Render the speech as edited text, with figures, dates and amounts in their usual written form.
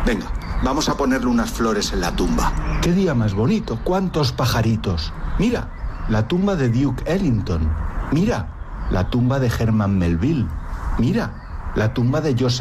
Venga, vamos a ponerle unas flores en la tumba. ¡Qué día más bonito! ¡Cuántos pajaritos! Mira, la tumba de Duke Ellington. Mira, la tumba de Herman Melville. Mira, la tumba de Joseph